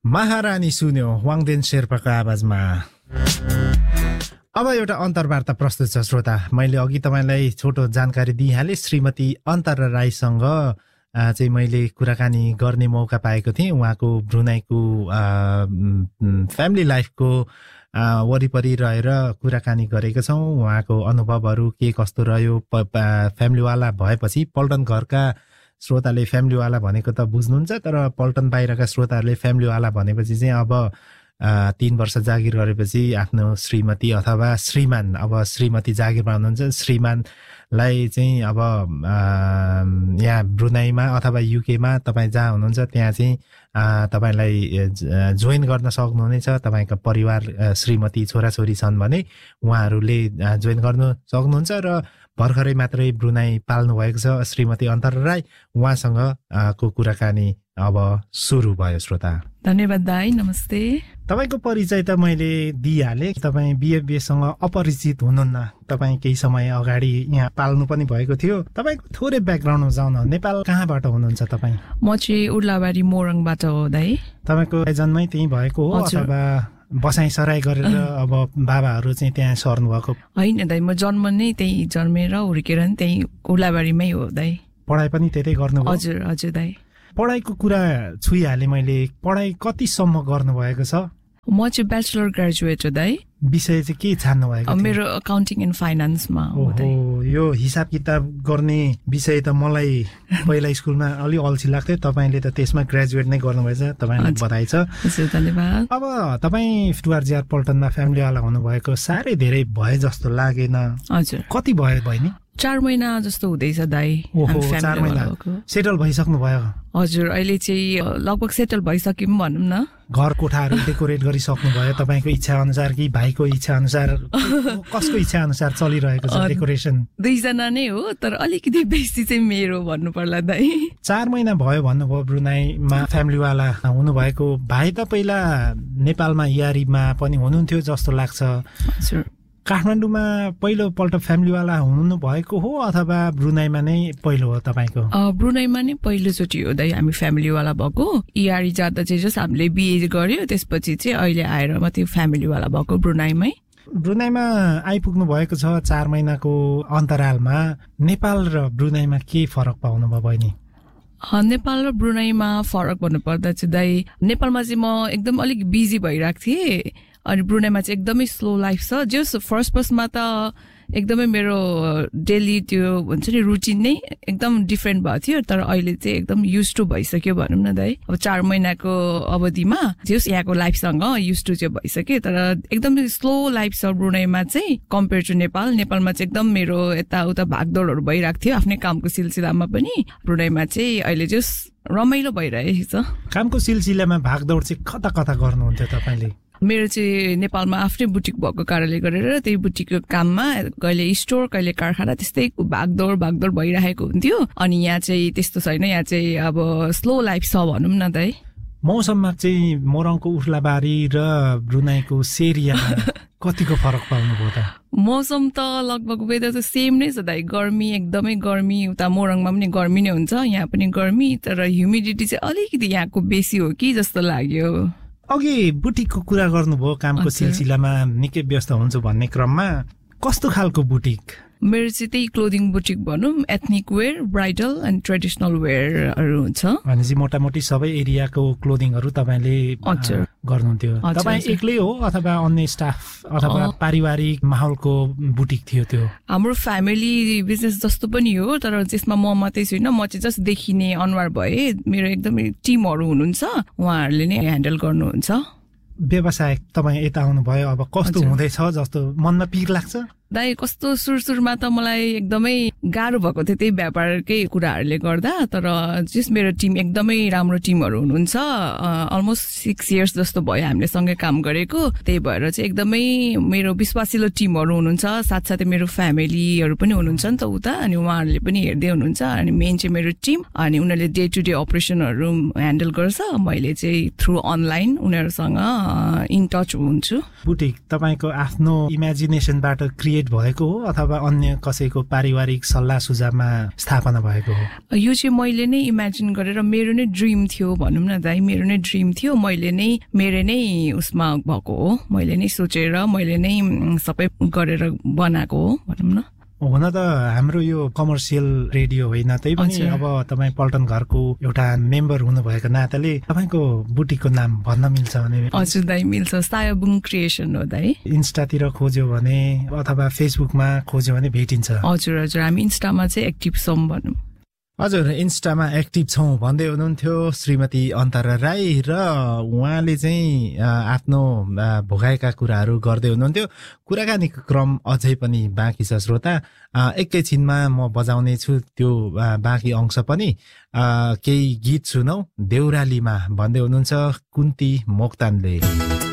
महारानी सुन्यो वाङदेन शेर्पाको आवाजमा। अब एउटा अन्तर्वार्ता प्रस्तुत छ श्रोता। मैले अघि तपाईलाई छोटो जानकारी दिइहालेँ। श्रीमती अन्तरा राईसँग चाहिँ मैले कुराकानी गर्ने मौका पाएको थिएँ। उहाँको ब्रुनाईको फ्यामिली लाइफको वरिपरि रहेर कुराकानी गरेका छौँ। उहाँको अनुभवहरू के कस्तो रह्यो, फ्यामिलीवाला भएपछि पल्टन घरका श्रोताले फ्यामिलीवाला भनेको त बुझ्नुहुन्छ, तर पल्टन बाहिरका श्रोताहरूले फ्यामिलीवाला भनेपछि चाहिँ अब 3 वर्ष जागिर गरेपछि आफ्नो श्रीमती अथवा श्रीमान, अब श्रीमती जागिरमा हुनुहुन्छ, श्रीमानलाई चाहिँ अब यहाँ ब्रुनाईमा अथवा युकेमा तपाईँ जहाँ हुनुहुन्छ त्यहाँ चाहिँ तपाईँलाई जोइन गर्न सक्नुहुनेछ। तपाईँको परिवार श्रीमती छोराछोरी छन् भने उहाँहरूले जोइन गर्नु सक्नुहुन्छ। र भर्खरै मात्रै ब्रुनाई पाल्नु भएको छ श्रीमती अन्तरा राई, उहाँसँग को कुराकानी अब सुरु भयो श्रोता। धन्यवाद दाई, नमस्ते। तपाईँको परिचय त मैले दिइहालेँ। तपाईँ बिएफबीसँग अपरिचित हुनुहुन्न। तपाईँ केही समय अगाडि यहाँ पाल्नु पनि भएको थियो। तपाईँको थोरै ब्याकग्राउन्डमा जाउन, नेपाल कहाँबाट हुनुहुन्छ तपाईँ? म चाहिँ उर्लाबारी मोरङबाट हो दाई। तपाईँको जन्मै त्यहीँ भएको हो अथवा बसाइ सराई गरेर अब बाबाहरू चाहिँ त्यहाँ सर्नु भएको? होइन दाई, म जन्म नै त्यही जन्मेर हुर्केर नि त्यही उर्लाबारीमै हो दाई। पढाइ पनि त्यतै गर्नुभयो? हजुर हजुर दाई। पढाइको कुरा छुइहालेँ मैले। पढाइ कतिसम्म गर्नुभएको छ? म चाहिँ ब्याचलर ग्रेजुएट हो दाई। विषय चाहिँ के छान्नु भएको? मेरो अकाउन्टिङ एन्ड फाइनान्समा हो दाई। यो हिसाब किताब गर्ने विषय त मलाई पहिला स्कुलमा अलि अल्छी लाग्थ्यो। तपाईँले त त्यसमा ग्रेजुएट नै गर्नुभएछ, तपाईँलाई बधाई छ। धन्यवाद। अब तपाईँ टुआरजिआर पल्टनमा फ्यामिलीवाला हुनुभएको साह्रै धेरै भए जस्तो लागेन? हजुर। कति भयो बहिनी? 4 महिना जस्तो हुँदैछ दाई। 4 महिना सेटल भइसक्नु भयो? हजुर, अहिले चाहिँ लगभग सेटल भइसक्यौँ भनौँ न। घर कोठाहरू डेकोरेट गरिसक्नु भयो तपाईँको इच्छा अनुसार कि भाइको इच्छा अनुसार? कसको इच्छा अनुसार चलिरहेको छ डेकोरेसन? 2 जना नै हो, तर अलिकति बेसी चाहिँ मेरो भन्नु पर्ला दाई। 4 महिना भयो भन्नुभयो ब्रुनाईमा फ्यामिलीवाला हुनुभएको। भाइ त पहिला नेपालमा यारीमा पनि हुनुहुन्थ्यो जस्तो लाग्छ। हजुर। काठमाडौँमा पहिलो पल्ट फ्यामिलीवाला हुनु भएको हो अथवा ब्रुनाईमा नै पहिलो हो तपाईँको? ब्रुनाईमा नै पहिलोचोटि हो दाइ हामी फ्यामिलीवाला भएको। इआरई जाँदा चाहिँ जस्ट हामीले बिए गर्यो, त्यसपछि चाहिँ अहिले आएर मात्रै फ्यामिलीवाला भएको ब्रुनाईमै। ब्रुनाईमा आइपुग्नु भएको छ 4 महिनाको अन्तरालमा। नेपाल र ब्रुनाईमा के फरक पाउनु भयो बहिनी? नेपाल र ब्रुनाईमा फरक भन्नुपर्दा चाहिँ दाइ, नेपालमा चाहिँ म एकदम अलिक बिजी भइरहेको थिएँ, अनि ब्रुनाईमा चाहिँ एकदमै स्लो लाइफ छ। जस फर्स्टमा त एकदमै मेरो डेली त्यो भन्छ नि रुटिन नै एकदम डिफ्रेन्ट भएको थियो, तर अहिले चाहिँ एकदम युज टु भइसक्यो भनौँ न दाइ। अब 4 महिनाको अवधिमा जस यहाँको लाइफसँग युज टु चाहिँ भइसक्यो, तर एकदमै स्लो लाइफ छ ब्रुनाईमा चाहिँ कम्पेयर टु नेपाल। नेपालमा चाहिँ एकदम मेरो यताउता भागदौडहरू भइरहेको थियो आफ्नै कामको सिलसिलामा पनि। ब्रुनाईमा चाहिँ अहिले जस रमाइलो भइरहेको छ। कामको सिलसिलामा भागदौड चाहिँ कता कता गर्नुहुन्थ्यो तपाईँले? मेरो चाहिँ नेपालमा आफ्नै बुटिक भएको कारणले गरेर त्यही बुटिकको काममा कहिले स्टोर कहिले कारखाना त्यस्तै भागदौड भइरहेको हुन्थ्यो। अनि यहाँ चाहिँ त्यस्तो छैन, यहाँ चाहिँ अब स्लो लाइफ छ भनौँ न दाइ। मौसममा चाहिँ मोरङको उर्लाबारी र ब्रुनाईको सेरियामा कतिको फरक पाउनुभयो त? मौसम त लगभग वेदर त सेम नै छ दाइ। गर्मी एकदमै गर्मी, उता मोरङमा पनि गर्मी नै हुन्छ, यहाँ पनि गर्मी, तर ह्युमिडिटी चाहिँ अलिकति यहाँको बेसी हो कि जस्तो लाग्यो। अघि बुटिकको कुरा गर्नुभयो, कामको सिलसिलामा निकै व्यस्त हुन्छु भन्ने क्रममा कस्तो खालको बुटिक? मेरो चाहिँ त्यही क्लोदिङ बुटिक भनौँ, ethnic wear, bridal and traditional वेयरहरू हुन्छ। भनेपछि मोटामोटी सबै एरियाको क्लोदिङहरू तपाईँले गर्नुहुन्थ्यो? तपाईँ एक्लै हो अथवा अन्य स्टाफ अथवा पारिवारिक माहौलको बुटिक थियो त्यो? हाम्रो फ्यामिली बिजनेस जस्तो पनि हो, तर त्यसमा म मात्रै छुइनँ, म चाहिँ जस्ट देखिने अनुहार भए। मेरो एकदमै टिमहरू हुनुहुन्छ, उहाँहरूले नै ह्यान्डल गर्नुहुन्छ। व्यवसाय तपाईँ यता आउनुभयो, अब कस्तो हुँदैछ जस्तो मनमा पिर लाग्छ? दाइ कस्तो सुरुमा त मलाई एकदमै गाह्रो भएको थियो त्यही व्यापारकै कुराहरूले गर्दा, तर जस मेरो टिम एकदमै राम्रो टिमहरू हुनुहुन्छ। अलमोस्ट 6 इयर्स जस्तो भयो हामीले सँगै काम गरेको, त्यही भएर चाहिँ एकदमै मेरो विश्वासिलो टिमहरू हुनुहुन्छ। साथसाथै मेरो फ्यामिलीहरू पनि हुनुहुन्छ नि त उता, अनि उहाँहरूले पनि हेर्दै हुनुहुन्छ। अनि मेन चाहिँ मेरो टिम, अनि उनीहरूले डे टु डे अपरेसनहरू ह्यान्डल गर्छ, मैले चाहिँ थ्रु अनलाइन उनीहरूसँग इन टच हुन्छु। बुटिक तपाईँको आफ्नो इमेजिनेसनबाट क्रिएट भएको हो अथवा अन्य कसैको पारिवारिक सल्लाह सुझावमा स्थापना भएको हो? यो चाहिँ मैले नै इमेजिन गरेर मेरो नै ड्रिम थियो भनौँ न दाइ, मेरो नै ड्रिम थियो, मैले नै मेरो नै उसमा भएको हो, मैले नै सोचेर मैले नै सबै गरेर बनाएको हो भनौँ न। हुन त हाम्रो यो कमर्सियल रेडियो होइन, त्यही पनि अब तपाईँ पल्टन घरको एउटा मेम्बर हुनुभएको नाताले तपाईँको बुटिकको नाम भन्न मिल्छ भने? हजुर दाइ मिल्छ, सायाबुङ क्रिएसन हो दाइ। इन्स्टातिर खोज्यो भने अथवा फेसबुकमा खोज्यो भने भेटिन्छ? हजुर हजुर, हामी इन्स्टामा चाहिँ एक्टिभ छौँ भनौँ। हजुर, इन्स्टामा एक्टिभ छौँ भन्दै हुनुहुन्थ्यो श्रीमती अन्तरा राई, र उहाँले चाहिँ आफ्नो भोगाएका कुराहरू गर्दै हुनुहुन्थ्यो। कुराकानीको क्रम अझै पनि बाँकी छ श्रोता, एकैछिनमा म बजाउने छु त्यो बाँकी अंश पनि। केही गीत सुनौ, देउरालीमा भन्दै हुनुहुन्छ कुन्ती मोक्तानले।